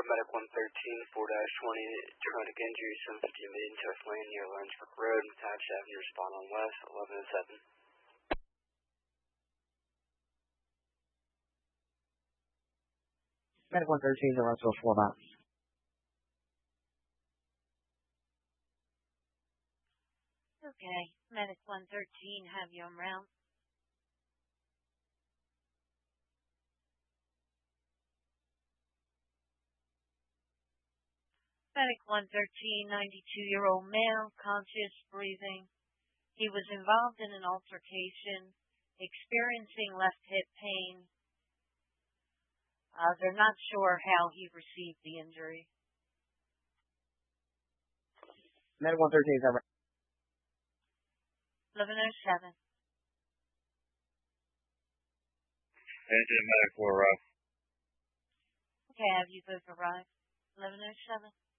Medic 113, 4-20, traumatic injury, 750 main chest lane near Lawrenceburg Road, Hatch Avenue, respond on west, 11-7. Medic 113, the Russell 4 miles. Okay, Medic 113, have you en route? Medic 113, 92-year-old male, conscious, breathing. He was involved in an altercation, experiencing left hip pain. They're not sure how he received the injury. Medic 113 is over. 1107. Engine Medic 4 arrived. Okay, have you both arrived? 1107.